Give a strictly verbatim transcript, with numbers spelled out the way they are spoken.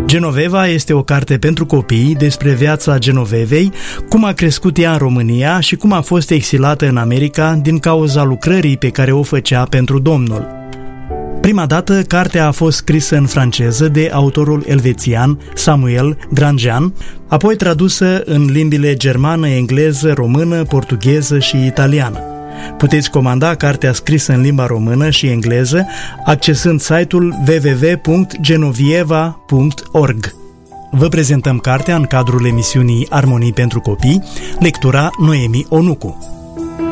Genoveva este o carte pentru copii despre viața Genovevei, cum a crescut ea în România și cum a fost exilată în America din cauza lucrării pe care o făcea pentru Domnul. Prima dată, cartea a fost scrisă în franceză de autorul elvețian Samuel Grandjean, apoi tradusă în limbile germană, engleză, română, portugheză și italiană. Puteți comanda cartea scrisă în limba română și engleză accesând site-ul w w w punct genovieva punct org. Vă prezentăm cartea în cadrul emisiunii Armonii pentru copii, lectura Noemi Onucu.